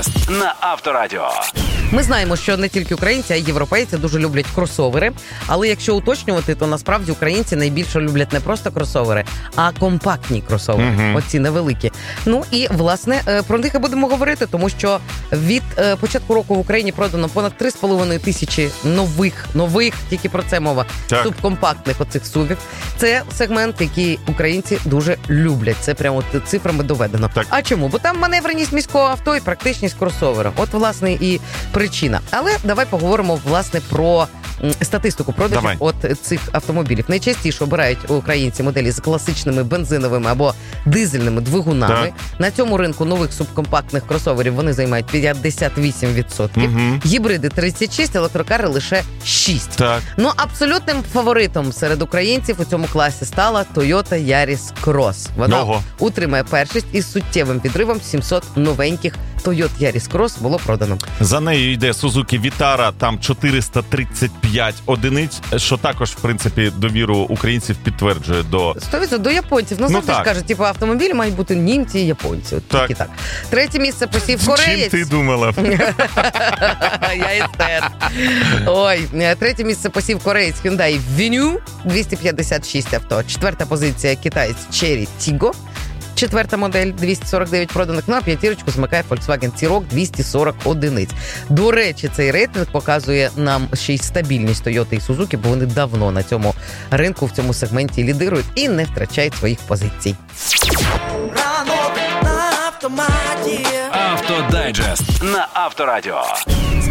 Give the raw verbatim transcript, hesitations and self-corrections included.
Автодайджест на Авторадіо. Ми знаємо, що не тільки українці, а й європейці дуже люблять кросовери. Але якщо уточнювати, то насправді українці найбільше люблять не просто кросовери, а компактні кросовери. Uh-huh. Оці невеликі. Ну і, власне, про них і будемо говорити, тому що від початку року в Україні продано понад три з половиною тисячі нових, нових, тільки про це мова, так. субкомпактних оцих сувів. Це сегмент, який українці дуже люблять. Це прямо цифрами доведено. Так. А чому? Бо там маневреність міського авто і практичність кросовера. От, власне, і причина. Але давай поговоримо, власне, про статистику продажів давай. От цих автомобілів. Найчастіше обирають українці моделі з класичними бензиновими або дизельними двигунами. Так. На цьому ринку нових субкомпактних кросоверів вони займають п'ятдесят вісім відсотків. Угу. Гібриди тридцять шість, електрокари лише шість. Так. Ну, абсолютним фаворитом серед українців у цьому класі стала Toyota Yaris Cross. Вона Ого. утримає першість із суттєвим підривом. Сімсот новеньких Toyota Yaris Cross було продано. За нею йде Suzuki Vitara, там чотириста тридцять п'ять одиниць, що також, в принципі, довіру українців підтверджує до... сто відсотків до японців. Ну, завжди ну, ж кажуть, типу, автомобілі мають бути німці і японці. От так. так. Третє місце посів кореєць. Чим ти думала? Я естет. Ой, третє місце посів кореєць Hyundai Venue, двісті п'ятдесят шість авто. Четверта позиція китаєць Chery Tiggo. Четверта модель, двісті сорок дев'ять проданих, ну а п'ятірочку змикає Volkswagen T-Roc, двісті сорок одиниць. До речі, цей рейтинг показує нам ще й стабільність Toyota і Suzuki, бо вони давно на цьому ринку, в цьому сегменті лідирують і не втрачають своїх позицій. Автодайджест на Авторадіо.